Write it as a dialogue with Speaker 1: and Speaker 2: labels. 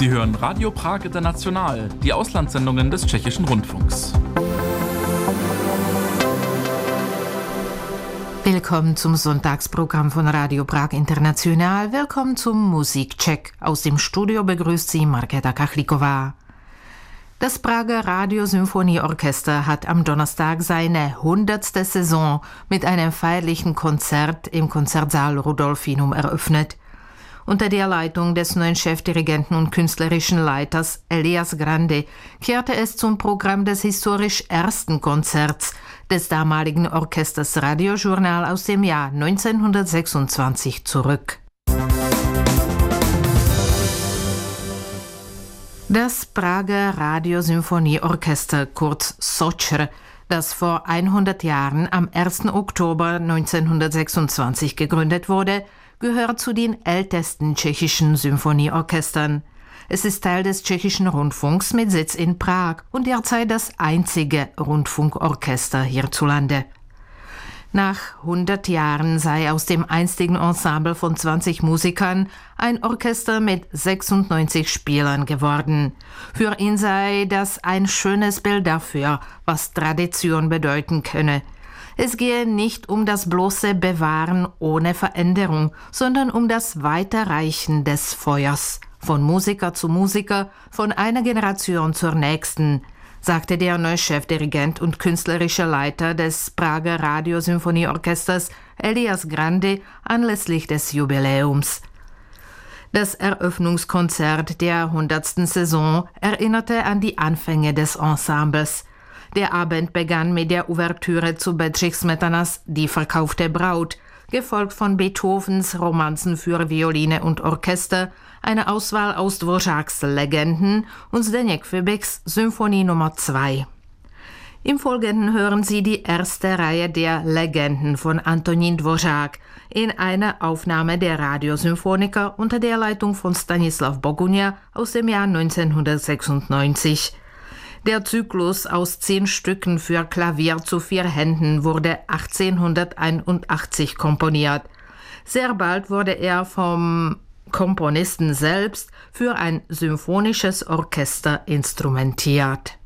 Speaker 1: Sie hören Radio Prag International, die Auslandssendungen des Tschechischen Rundfunks.
Speaker 2: Willkommen zum Sonntagsprogramm von Radio Prag International. Willkommen zum Musikcheck. Aus dem Studio begrüßt Sie Markéta Kachlíková. Das Prager Radiosymphonieorchester hat am Donnerstag seine 100. Saison mit einem feierlichen Konzert im Konzertsaal Rudolfinum eröffnet. Unter der Leitung des neuen Chefdirigenten und künstlerischen Leiters Elias Grande kehrte es zum Programm des historisch ersten Konzerts des damaligen Orchesters Radiojournal aus dem Jahr 1926 zurück. Das Prager Radiosymphonieorchester, kurz SOCR, das vor 100 Jahren am 1. Oktober 1926 gegründet wurde, gehört zu den ältesten tschechischen Symphonieorchestern. Es ist Teil des Tschechischen Rundfunks mit Sitz in Prag und derzeit das einzige Rundfunkorchester hierzulande. Nach 100 Jahren sei aus dem einstigen Ensemble von 20 Musikern ein Orchester mit 96 Spielern geworden. Für ihn sei das ein schönes Bild dafür, was Tradition bedeuten könne. Es gehe nicht um das bloße Bewahren ohne Veränderung, sondern um das Weiterreichen des Feuers, von Musiker zu Musiker, von einer Generation zur nächsten, sagte der neue Chefdirigent und künstlerische Leiter des Prager Radiosymphonieorchesters Elias Grande anlässlich des Jubiläums. Das Eröffnungskonzert der 100. Saison erinnerte an die Anfänge des Ensembles. Der Abend begann mit der Ouvertüre zu Bedřich Smetanas Die verkaufte Braut, gefolgt von Beethovens Romanzen für Violine und Orchester, eine Auswahl aus Dvořáks Legenden und Zdeněk Fibichs Symphonie Nummer 2. Im Folgenden hören Sie die erste Reihe der Legenden von Antonín Dvořák in einer Aufnahme der Radiosymphoniker unter der Leitung von Stanislav Boguňa aus dem Jahr 1996. Der Zyklus aus 10 Stücken für Klavier zu 4 Händen wurde 1881 komponiert. Sehr bald wurde er vom Komponisten selbst für ein symphonisches Orchester instrumentiert.